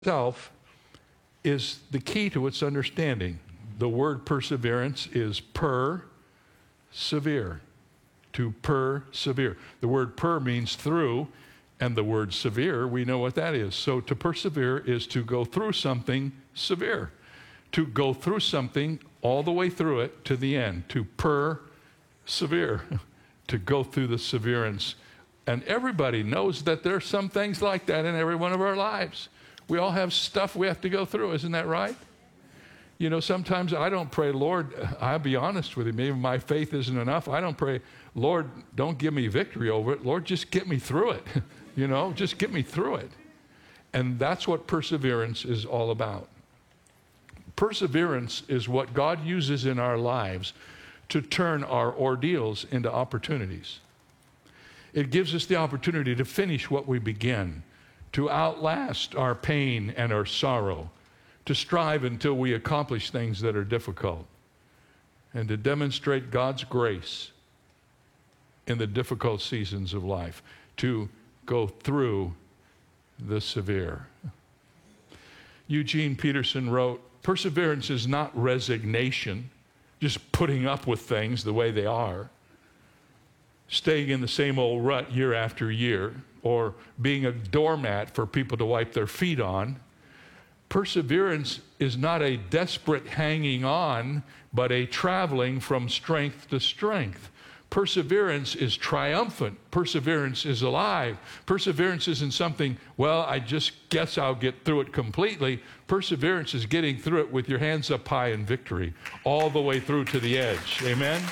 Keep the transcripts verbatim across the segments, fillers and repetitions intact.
itself is the key to its understanding. The word perseverance is per-severe, to persevere. The word per means through, and the word severe, we know what that is. So to persevere is to go through something severe, to go through something all the way through it to the end, to persevere, to go through the severance. And everybody knows that there's some things like that in every one of our lives. We all have stuff we have to go through, isn't that right? You know, sometimes I don't pray, Lord, I'll be honest with you, maybe my faith isn't enough. I don't pray, Lord, don't give me victory over it. Lord, just get me through it. You know, just get me through it. And that's what perseverance is all about. Perseverance is what God uses in our lives to turn our ordeals into opportunities. It gives us the opportunity to finish what we begin, to outlast our pain and our sorrow, to strive until we accomplish things that are difficult, and to demonstrate God's grace in the difficult seasons of life, to go through the severe. Eugene Peterson wrote, "Perseverance is not resignation, just putting up with things the way they are, staying in the same old rut year after year, or being a doormat for people to wipe their feet on. Perseverance is not a desperate hanging on, but a traveling from strength to strength. Perseverance is triumphant. Perseverance is alive. Perseverance isn't something, well, I just guess I'll get through it completely. Perseverance is getting through it with your hands up high in victory, all the way through to the edge. Amen?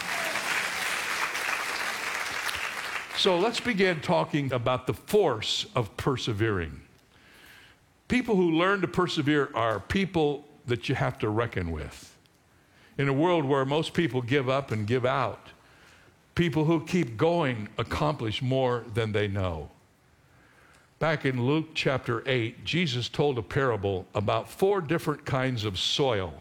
So let's begin talking about the force of persevering. People who learn to persevere are people that you have to reckon with. In a world where most people give up and give out, people who keep going accomplish more than they know. Back in Luke chapter eight, Jesus told a parable about four different kinds of soil.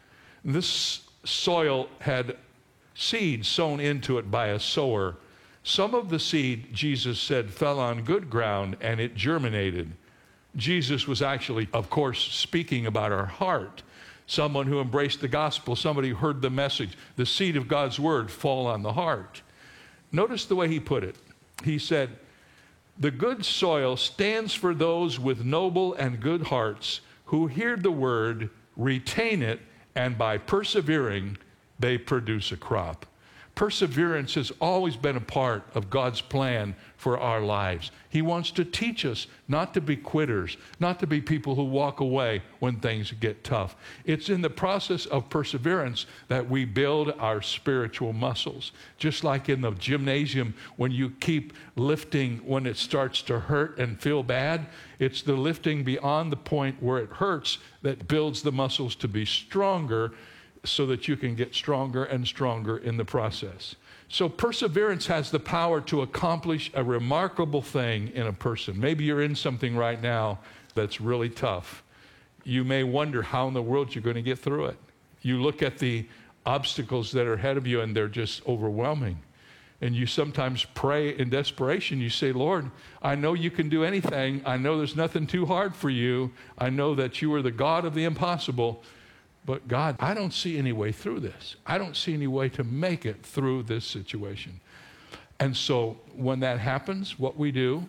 This soil had seed sown into it by a sower. Some of the seed, Jesus said, fell on good ground and it germinated. Jesus was actually, of course, speaking about our heart. Someone who embraced the gospel, somebody who heard the message, the seed of God's word fall on the heart. Notice the way he put it. He said, "The good soil stands for those with noble and good hearts who hear the word, retain it, and by persevering, they produce a crop." Perseverance has always been a part of God's plan for our lives. He wants to teach us not to be quitters, not to be people who walk away when things get tough. It's in the process of perseverance that we build our spiritual muscles. Just like in the gymnasium, when you keep lifting when it starts to hurt and feel bad, it's the lifting beyond the point where it hurts that builds the muscles to be stronger, so that you can get stronger and stronger in the process. So perseverance has the power to accomplish a remarkable thing in a person. Maybe you're in something right now that's really tough. You may wonder how in the world you're going to get through it. You look at the obstacles that are ahead of you and they're just overwhelming. And you sometimes pray in desperation. You say, "Lord, I know you can do anything. I know there's nothing too hard for you. I know that you are the God of the impossible. But God, I don't see any way through this. I don't see any way to make it through this situation." And so when that happens, what we do,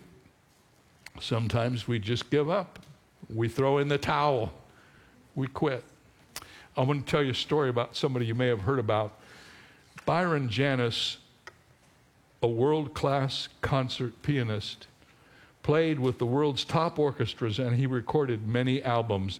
sometimes we just give up. We throw in the towel. We quit. I want to tell you a story about somebody you may have heard about. Byron Janis, a world-class concert pianist, played with the world's top orchestras, and he recorded many albums.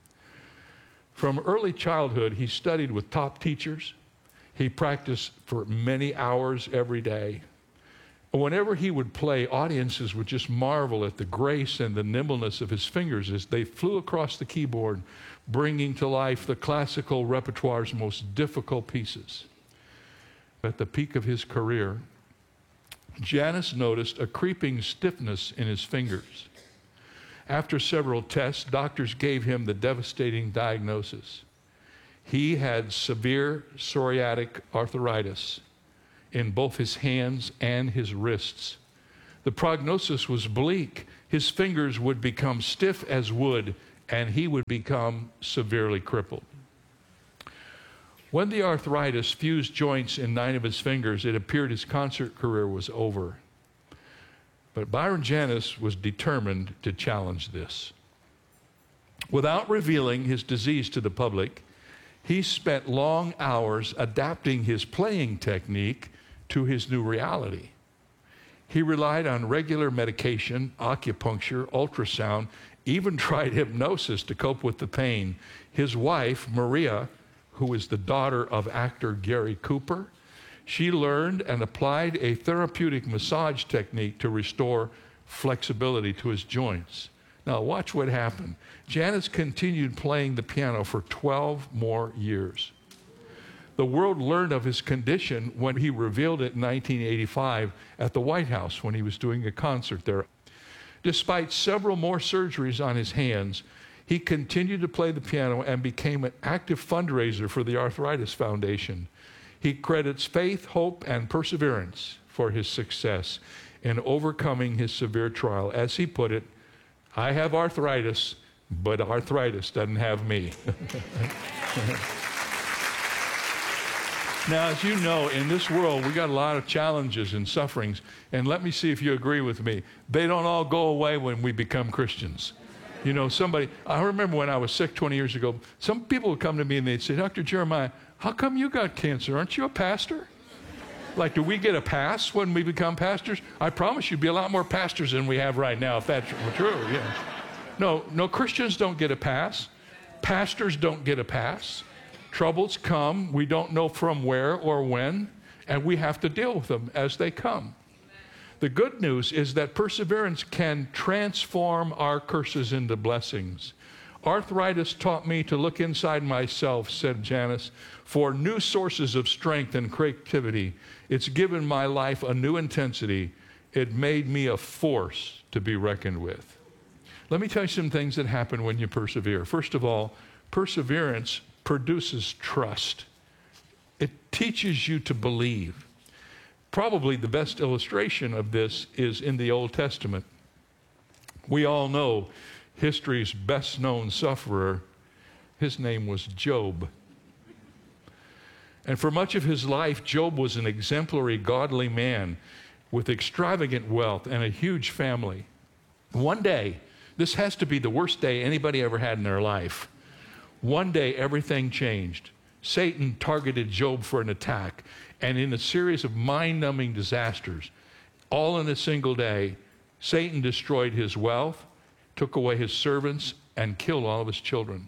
From early childhood, he studied with top teachers. He practiced for many hours every day. Whenever he would play, audiences would just marvel at the grace and the nimbleness of his fingers as they flew across the keyboard, bringing to life the classical repertoire's most difficult pieces. At the peak of his career, Janis noticed a creeping stiffness in his fingers. After several tests, doctors gave him the devastating diagnosis. He had severe psoriatic arthritis in both his hands and his wrists. The prognosis was bleak. His fingers would become stiff as wood and he would become severely crippled. When the arthritis fused joints in nine of his fingers, it appeared his concert career was over. But Byron Janis was determined to challenge this. Without revealing his disease to the public, he spent long hours adapting his playing technique to his new reality. He relied on regular medication, acupuncture, ultrasound, even tried hypnosis to cope with the pain. His wife, Maria, who is the daughter of actor Gary Cooper, she learned and applied a therapeutic massage technique to restore flexibility to his joints. Now watch what happened. Janis continued playing the piano for twelve more years. The world learned of his condition when he revealed it in nineteen eighty-five at the White House when he was doing a concert there. Despite several more surgeries on his hands, he continued to play the piano and became an active fundraiser for the Arthritis Foundation. He credits faith, hope, and perseverance for his success in overcoming his severe trial. As he put it, I have arthritis, but arthritis doesn't have me. Now, as you know, in this world, we got a lot of challenges and sufferings, and let me see if you agree with me. They don't all go away when we become Christians. You know, somebody, I remember when I was sick twenty years ago, some people would come to me and they'd say, Doctor Jeremiah, how come you got cancer? Aren't you a pastor? Like, do we get a pass when we become pastors? I promise you'd be a lot more pastors than we have right now if that's true. Yeah. No, no, Christians don't get a pass. Pastors don't get a pass. Troubles come. We don't know from where or when, and we have to deal with them as they come. The good news is that perseverance can transform our curses into blessings. Arthritis taught me to look inside myself, said Janis, for new sources of strength and creativity. It's given my life a new intensity. It made me a force to be reckoned with. Let me tell you some things that happen when you persevere. First of all, perseverance produces trust. It teaches you to believe. Probably the best illustration of this is in the Old Testament. We all know history's best known sufferer. His name was Job. And for much of his life, Job was an exemplary, godly man with extravagant wealth and a huge family. One day, this has to be the worst day anybody ever had in their life. One day, everything changed. Satan targeted Job for an attack, and in a series of mind-numbing disasters, all in a single day, Satan destroyed his wealth, took away his servants, and killed all of his children.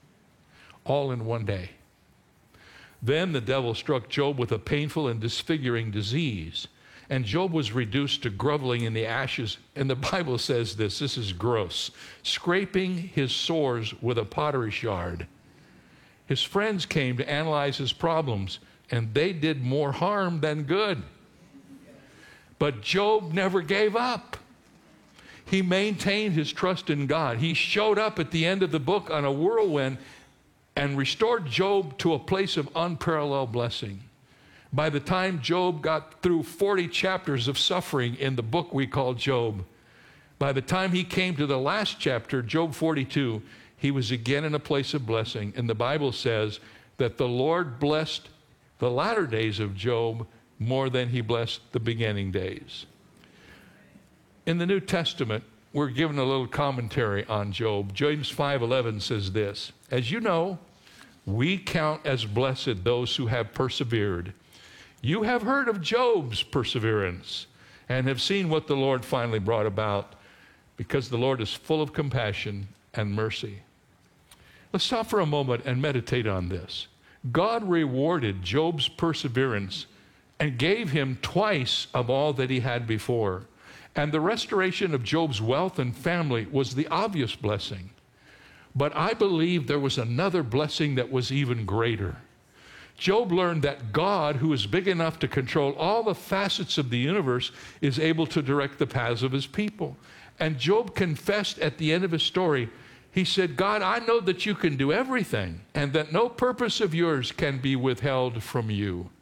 All in one day. Then the devil struck Job with a painful and disfiguring disease, and Job was reduced to groveling in the ashes. And the Bible says this, this is gross, scraping his sores with a pottery shard. His friends came to analyze his problems, and they did more harm than good. But Job never gave up. He maintained his trust in God. He showed up at the end of the book on a whirlwind and restored Job to a place of unparalleled blessing. By the time Job got through forty chapters of suffering in the book we call Job, by the time he came to the last chapter, Job forty-two, he was again in a place of blessing. And the Bible says that the Lord blessed the latter days of Job more than he blessed the beginning days. In the New Testament, we're given a little commentary on Job. James five eleven says this, as you know, we count as blessed those who have persevered. You have heard of Job's perseverance and have seen what the Lord finally brought about, because the Lord is full of compassion and mercy. Let's stop for a moment and meditate on this. God rewarded Job's perseverance and gave him twice of all that he had before. And the restoration of Job's wealth and family was the obvious blessing. But I believe there was another blessing that was even greater. Job learned that God, who is big enough to control all the facets of the universe, is able to direct the paths of his people. And Job confessed at the end of his story, he said, God, I know that you can do everything and that no purpose of yours can be withheld from you.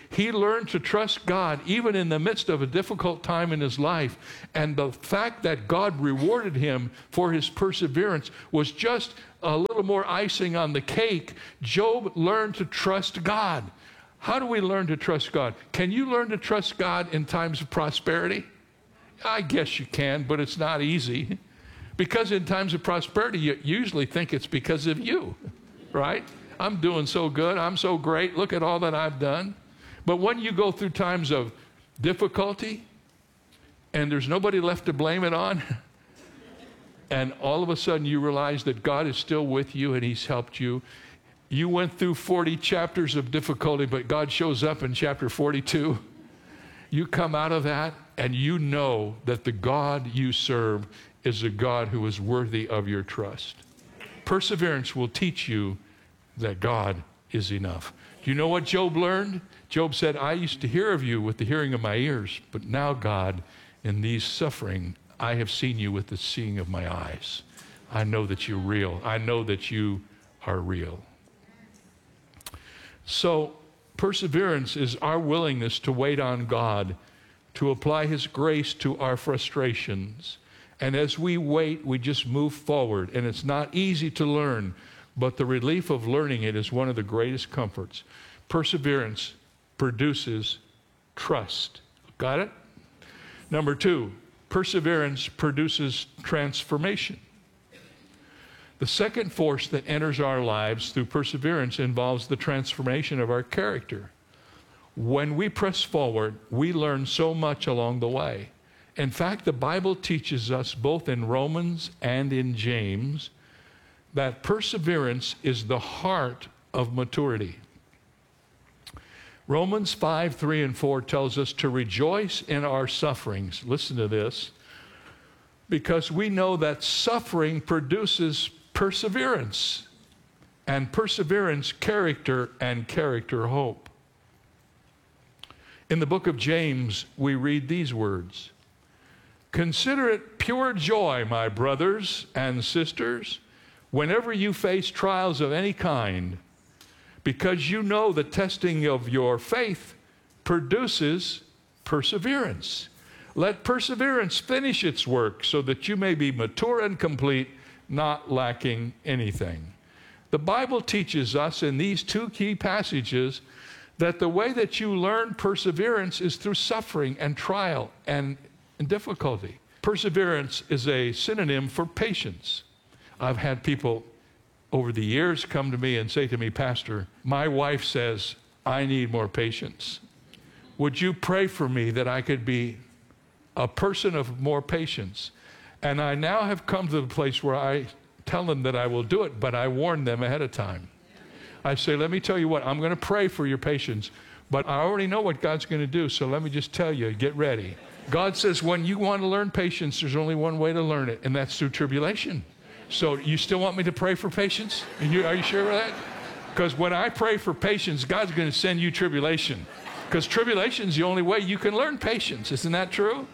He learned to trust God even in the midst of a difficult time in his life. And the fact that God rewarded him for his perseverance was just a little more icing on the cake. Job learned to trust God. How do we learn to trust God? Can you learn to trust God in times of prosperity? I guess you can, but it's not easy. Because in times of prosperity, you usually think it's because of you, right? I'm doing so good. I'm so great. Look at all that I've done. But when you go through times of difficulty and there's nobody left to blame it on, and all of a sudden you realize that God is still with you and he's helped you. You went through forty chapters of difficulty, but God shows up in chapter forty-two. You come out of that and you know that the God you serve is a God who is worthy of your trust. Perseverance will teach you that God is enough. Do you know what Job learned? Job said, I used to hear of you with the hearing of my ears, but now, God, in these suffering, I have seen you with the seeing of my eyes. I know that you're real. I know that you are real. So, perseverance is our willingness to wait on God, to apply his grace to our frustrations. And as we wait, we just move forward. And it's not easy to learn, but the relief of learning it is one of the greatest comforts. Perseverance produces trust. Got it? Number two, perseverance produces transformation. The second force that enters our lives through perseverance involves the transformation of our character. When we press forward, we learn so much along the way. In fact, the Bible teaches us both in Romans and in James that perseverance is the heart of maturity. Romans five, three, and four tells us to rejoice in our sufferings. Listen to this. Because we know that suffering produces perseverance, and perseverance, character, and character, hope. In the book of James, we read these words. Consider it pure joy, my brothers and sisters, whenever you face trials of any kind, because you know the testing of your faith produces perseverance. Let perseverance finish its work so that you may be mature and complete, not lacking anything. The Bible teaches us in these two key passages that the way that you learn perseverance is through suffering and trial and, and difficulty. Perseverance is a synonym for patience. I've had people over the years come to me and say to me, Pastor, my wife says I need more patience. Would you pray for me that I could be a person of more patience? And I now have come to the place where I tell them that I will do it, but I warn them ahead of time. I say, let me tell you what, I'm going to pray for your patience, but I already know what God's going to do, so let me just tell you, get ready. God says when you want to learn patience, there's only one way to learn it, and that's through tribulation. So you still want me to pray for patience? Are you, are you sure of that? Because when I pray for patience, God's going to send you tribulation. Because tribulation is the only way you can learn patience. Isn't that true?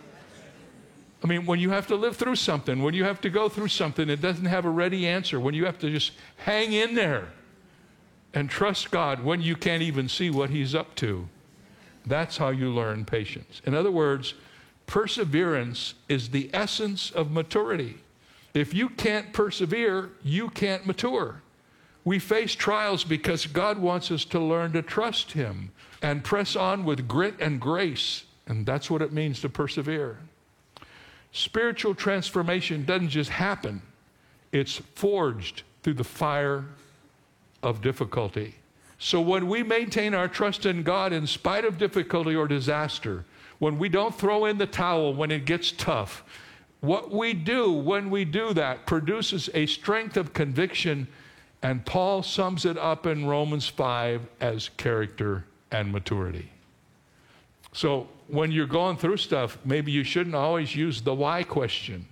I mean, when you have to live through something, when you have to go through something that doesn't have a ready answer, when you have to just hang in there and trust God when you can't even see what he's up to, that's how you learn patience. In other words, perseverance is the essence of maturity. If you can't persevere, you can't mature. We face trials because God wants us to learn to trust him and press on with grit and grace, and that's what it means to persevere. Spiritual transformation doesn't just happen. It's forged through the fire of difficulty. So when we maintain our trust in God in spite of difficulty or disaster, when we don't throw in the towel when it gets tough, what we do when we do that produces a strength of conviction, and Paul sums it up in Romans five as character and maturity. So when you're going through stuff, maybe you shouldn't always use the why question.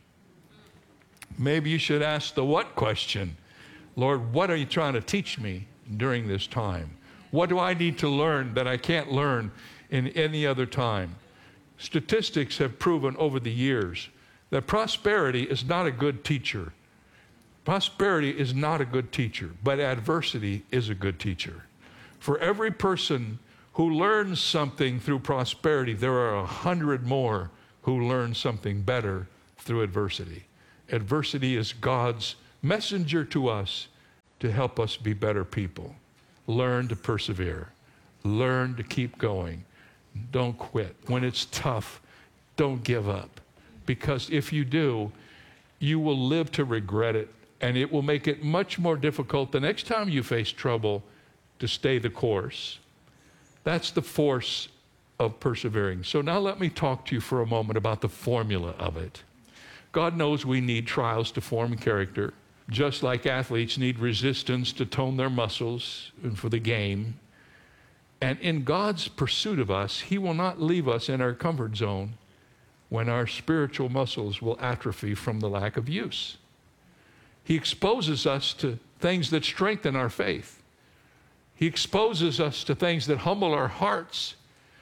Maybe you should ask the what question. Lord, what are you trying to teach me during this time? What do I need to learn that I can't learn in any other time? Statistics have proven over the years that prosperity is not a good teacher. Prosperity is not a good teacher, but adversity is a good teacher. For every person who learns something through prosperity, there are a hundred more who learn something better through adversity. Adversity is God's messenger to us to help us be better people. Learn to persevere. Learn to keep going. Don't quit. When it's tough, don't give up. Because if you do, you will live to regret it, and it will make it much more difficult the next time you face trouble to stay the course. That's the force of persevering. So now let me talk to you for a moment about the formula of it. God knows we need trials to form character, just like athletes need resistance to tone their muscles and for the game. And in God's pursuit of us, He will not leave us in our comfort zone when our spiritual muscles will atrophy from the lack of use. He exposes us to things that strengthen our faith. He exposes us to things that humble our hearts.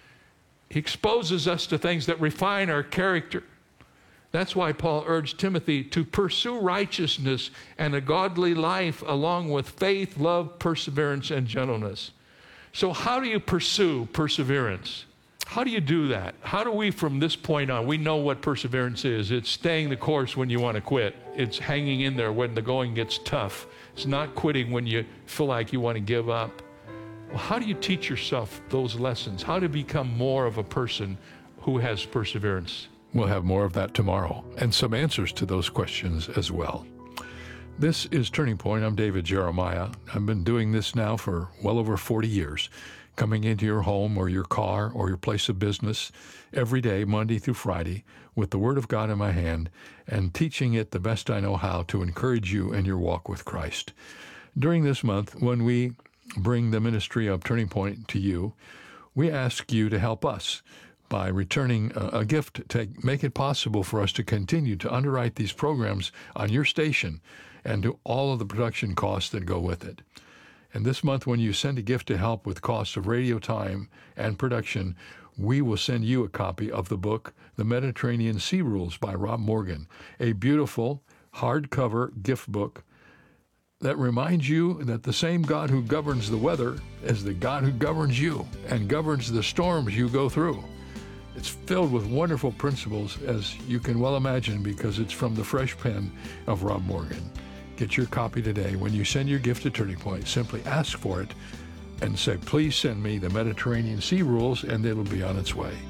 He exposes us to things that refine our character. That's why Paul urged Timothy to pursue righteousness and a godly life along with faith, love, perseverance, and gentleness. So how do you pursue perseverance? How do you do that? How do we, from this point on, we know what perseverance is. It's staying the course when you want to quit. It's hanging in there when the going gets tough. It's not quitting when you feel like you want to give up. Well, how do you teach yourself those lessons? How to become more of a person who has perseverance? We'll have more of that tomorrow and some answers to those questions as well. This is Turning Point. I'm David Jeremiah. I've been doing this now for well over forty years, coming into your home or your car or your place of business every day, Monday through Friday, with the Word of God in my hand and teaching it the best I know how to encourage you in your walk with Christ. During this month, when we bring the ministry of Turning Point to you, we ask you to help us by returning a, a gift to make it possible for us to continue to underwrite these programs on your station and do all of the production costs that go with it. And this month, when you send a gift to help with costs of radio time and production, we will send you a copy of the book, The Mediterranean Sea Rules by Rob Morgan, a beautiful hardcover gift book that reminds you that the same God who governs the weather is the God who governs you and governs the storms you go through. It's filled with wonderful principles, as you can well imagine, because it's from the fresh pen of Rob Morgan. Get your copy today. When you send your gift to Turning Point, simply ask for it and say, please send me the Mediterranean Sea Rules, and it'll be on its way.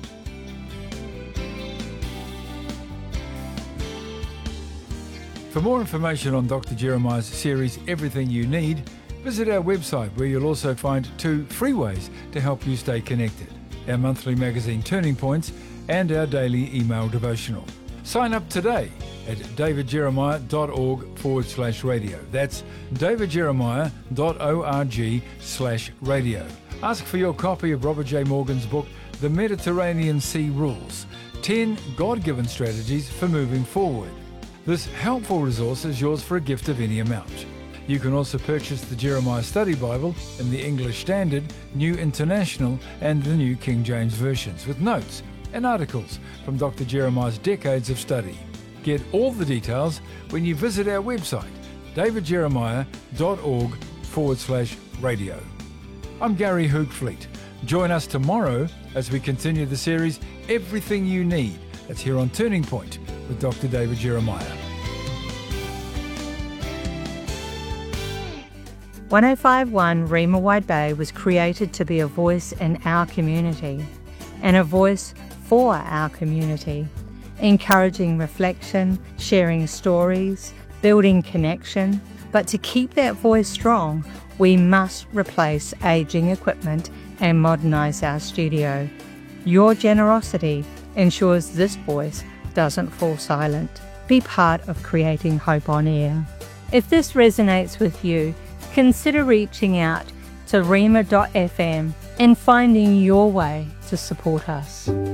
For more information on Doctor Jeremiah's series, Everything You Need, visit our website, where you'll also find two free ways to help you stay connected: our monthly magazine Turning Points and our daily email devotional. Sign up today at davidjeremiah.org forward slash radio. That's davidjeremiah.org slash radio. Ask for your copy of Robert J. Morgan's book, The Mediterranean Sea Rules, ten God-given strategies for moving forward. This helpful resource is yours for a gift of any amount. You can also purchase the Jeremiah Study Bible in the English Standard, New International, and the New King James versions, with notes and articles from Doctor Jeremiah's decades of study. Get all the details when you visit our website, davidjeremiah.org forward slash radio. I'm Gary Hoogfleet. Join us tomorrow as we continue the series, Everything You Need. That's here on Turning Point with Doctor David Jeremiah. one oh five point one Rima Wide Bay was created to be a voice in our community and a voice for our community, encouraging reflection, sharing stories, building connection. But to keep that voice strong, we must replace aging equipment and modernise our studio. Your generosity ensures this voice doesn't fall silent. Be part of creating hope on air. If this resonates with you, consider reaching out to rima dot f m and finding your way to support us.